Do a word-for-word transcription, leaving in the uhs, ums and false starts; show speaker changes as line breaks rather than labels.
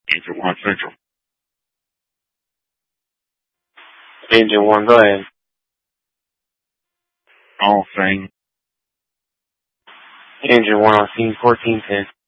Engine one Central.
Engine one, go ahead.
All thing.
Engine one on scene fourteen ten.